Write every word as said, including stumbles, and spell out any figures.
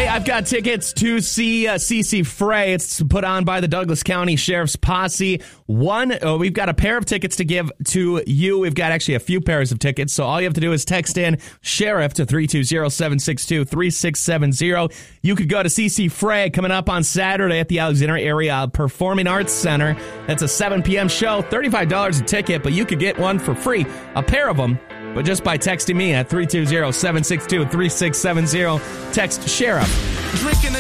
Hey, I've got tickets to see uh, C C Fray. It's put on by the Douglas County Sheriff's Posse. One, oh, we've got a pair of tickets to give to you. We've got actually a few pairs of tickets, so all you have to do is text in Sheriff to three two zero, seven six two, three six seven zero. You could go to C C Fray coming up on Saturday at the Alexander Area Performing Arts Center. That's a seven p.m. show, thirty-five dollars a ticket, but you could get one for free, a pair of them. But just by texting me at three two zero, seven six two, three six seven zero, text Sheriff. Drinking